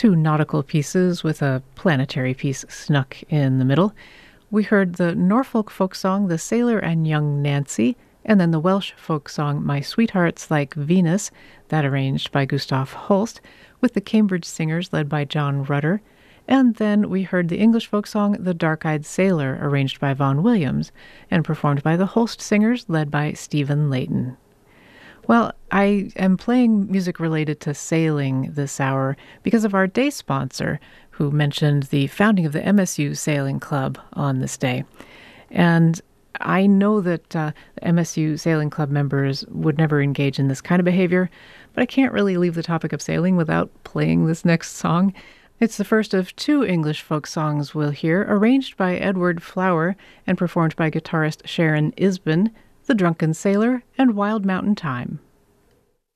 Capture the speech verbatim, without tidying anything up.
two nautical pieces with a planetary piece snuck in the middle. We heard the Norfolk folk song, The Sailor and Young Nancy, and then the Welsh folk song, My Sweetheart's Like Venus, that arranged by Gustav Holst, with the Cambridge Singers led by John Rutter. And then we heard the English folk song, The Dark-Eyed Sailor, arranged by Vaughan Williams, and performed by the Holst Singers led by Stephen Layton. Well, I am playing music related to sailing this hour because of our day sponsor, who mentioned the founding of the M S U Sailing Club on this day. And I know that uh, the M S U Sailing Club members would never engage in this kind of behavior, but I can't really leave the topic of sailing without playing this next song. It's the first of two English folk songs we'll hear, arranged by Edward Flower and performed by guitarist Sharon Isbin, The Drunken Sailor and Wild Mountain Time.